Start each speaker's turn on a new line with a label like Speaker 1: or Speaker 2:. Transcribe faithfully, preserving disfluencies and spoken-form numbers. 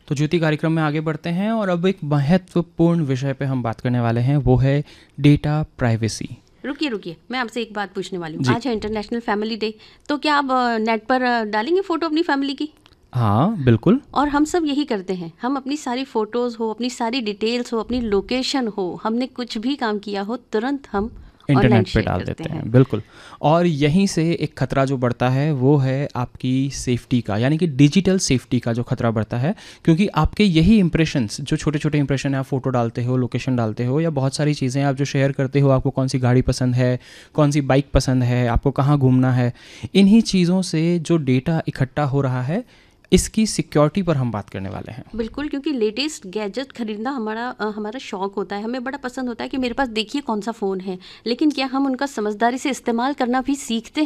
Speaker 1: तो ज्योति, कार्यक्रम में आगे बढ़ते हैं और अब एक महत्वपूर्ण विषय पे हम बात करने वाले हैं, वो है डेटा प्राइवेसी।
Speaker 2: रुकिए रुकिए, मैं आपसे एक बात पूछने वाली हूँ।
Speaker 1: जी।
Speaker 2: आज है इंटरनेशनल फैमिली डे, तो क्या आप अ, नेट पर अ, डालेंगे फ़ोटो अपनी फैमिली की?
Speaker 1: हाँ बिल्कुल।
Speaker 2: और हम सब यही करते हैं। हम अपनी सारी फ़ोटोज़ हो, अपनी सारी डिटेल्स हो, अपनी लोकेशन हो, हमने कुछ भी काम किया हो, तुरंत हम ऑनलाइन
Speaker 1: इंटरनेट पे
Speaker 2: शेयर
Speaker 1: डाल
Speaker 2: करते
Speaker 1: देते
Speaker 2: हैं।
Speaker 1: हैं, बिल्कुल। और यहीं से एक खतरा जो बढ़ता है वो है आपकी सेफ्टी का, यानी कि डिजिटल सेफ्टी का जो खतरा बढ़ता है, क्योंकि आपके यही इंप्रेशंस, जो छोटे छोटे इंप्रेशन है, आप फोटो डालते हो, लोकेशन डालते हो, या बहुत सारी चीज़ें आप जो शेयर करते हो, आपको कौन सी गाड़ी पसंद है, कौन सी बाइक पसंद है, आपको कहाँ घूमना है, इन्हीं चीज़ों से जो डेटा इकट्ठा हो रहा है, इसकी सिक्योरिटी पर हम बात करने वाले हैं।
Speaker 2: बिल्कुल, क्योंकि लेटेस्ट गैजेट खरीदना हमारा अ, हमारा शौक होता है। हमें बड़ा पसंद होता है कि मेरे पास देखिए कौन सा फ़ोन है, लेकिन क्या हम उनका समझदारी से इस्तेमाल करना भी सीखते